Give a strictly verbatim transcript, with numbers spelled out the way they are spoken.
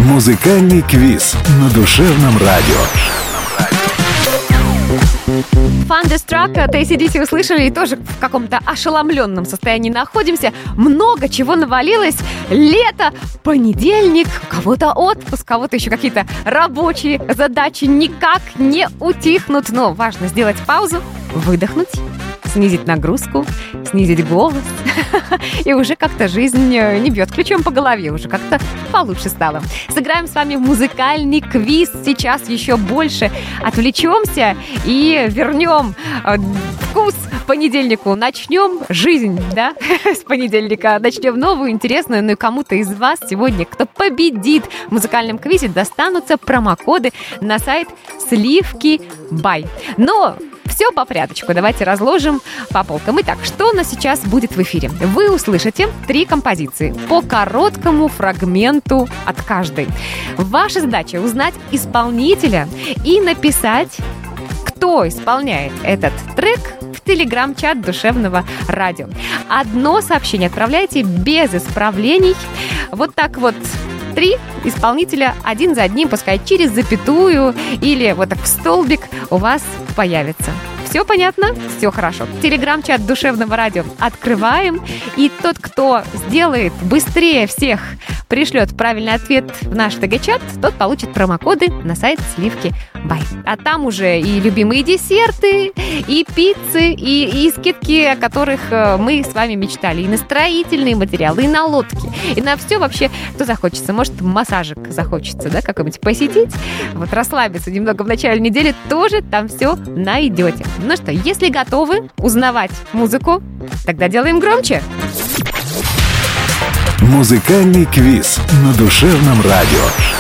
Музыкальный квиз на душевном радио. Thunderstruck от эй си ди си услышали и тоже в каком-то ошеломленном состоянии находимся. Много чего навалилось. Лето, понедельник, у кого-то отпуск, у кого-то еще какие-то рабочие задачи никак не утихнут. Но важно сделать паузу, выдохнуть, снизить нагрузку, снизить голос. И уже как-то жизнь не бьет ключом по голове, уже как-то получше стало. Сыграем с вами в музыкальный квиз. Сейчас еще больше отвлечемся и вернем вкус понедельнику. Начнем жизнь, да, с понедельника. Начнем новую, интересную. Ну и кому-то из вас сегодня, кто победит в музыкальном квизе, достанутся промокоды на сайт Сливки Бай. Но все по порядочку. Давайте разложим по полкам. Итак, что у нас сейчас будет в эфире? Вы услышите три композиции по короткому фрагменту от каждой. Ваша задача узнать исполнителя и написать, кто исполняет этот трек, в телеграм-чат душевного радио. Одно сообщение отправляйте без исправлений. Вот так вот. Три исполнителя один за одним, пускай через запятую или вот так в столбик у вас появится. Все понятно? Все хорошо. Телеграм-чат душевного радио открываем. И тот, кто сделает быстрее всех, пришлет правильный ответ в наш ТГ-чат, тот получит промокоды на сайт Сливки Бай. А там уже и любимые десерты, и пиццы, и, и скидки, о которых мы с вами мечтали. И на строительные материалы, и на лодки, и на все вообще, что захочется. Может, массажик захочется, да, какой-нибудь посетить, вот расслабиться немного в начале недели, тоже там все найдете. Ну что, если готовы узнавать музыку, тогда делаем громче. Музыкальный квиз на душевном радио.